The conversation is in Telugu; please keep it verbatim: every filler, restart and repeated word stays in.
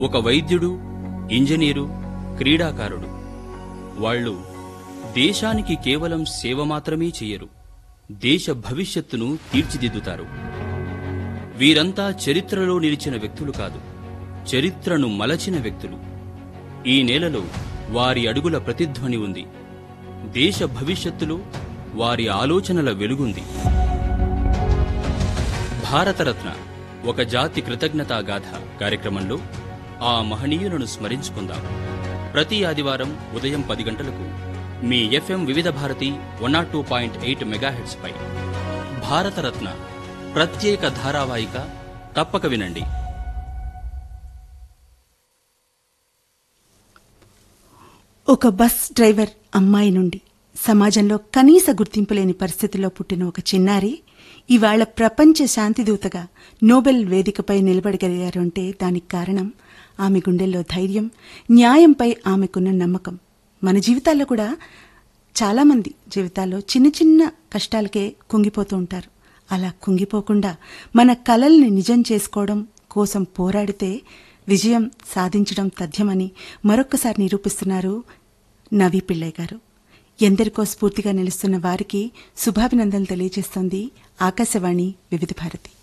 ఒక వైద్యుడు, ఇంజనీరు, క్రీడాకారుడు. వాళ్ళు దేశానికి కేవలం సేవ మాత్రమే చెయ్యరు, దేశ భవిష్యత్తును తీర్చిదిద్దుతారు. వీరంతా చరిత్రలో నిలిచిన వ్యక్తులు కాదు, చరిత్రను మలచిన వ్యక్తులు. ఈ నేలలో వారి అడుగుల ప్రతిధ్వని ఉంది. దేశ భవిష్యత్తులో వారి ఆలోచనల వెలుగుంది. భారతరత్న ఒక జాతి కృతజ్ఞతాగాథ కార్యక్రమంలో ఆ మహనీయులను స్మరించుకుందాం. ప్రతి ఆదివారం ఉదయం పది గంటలకు మీ ఎఫ్ఎం వివిధ Bharati one not two point eight megahertz పై భారతరత్న ప్రత్యేక ధారావాహిక తప్పక వినండి. ఒక బస్ డ్రైవర్ అమ్మాయి నుండి సమాజంలో కనీస గుర్తింపు లేని పరిస్థితిలో పుట్టిన ఒక చిన్నారి ఇవాళ ప్రపంచ శాంతిదూతగా నోబెల్ వేదికపై నిలబడగలిగారు అంటే దానికి కారణం ఆమె గుండెల్లో ధైర్యం, న్యాయంపై ఆమెకున్న నమ్మకం. మన జీవితాల్లో కూడా చాలామంది జీవితాల్లో చిన్న చిన్న కష్టాలకే కుంగిపోతూ ఉంటారు. అలా కుంగిపోకుండా మన కలల్ని నిజం చేసుకోవడం కోసం పోరాడితే విజయం సాధించడం తథ్యమని మరొక్కసారి నిరూపిస్తున్నారు నవీ పిళ్ళై గారు. ఎందరికో స్ఫూర్తిగా నిలుస్తున్న వారికి శుభాభినందనలు తెలియజేస్తోంది ఆకాశవాణి వివిధ భారతి.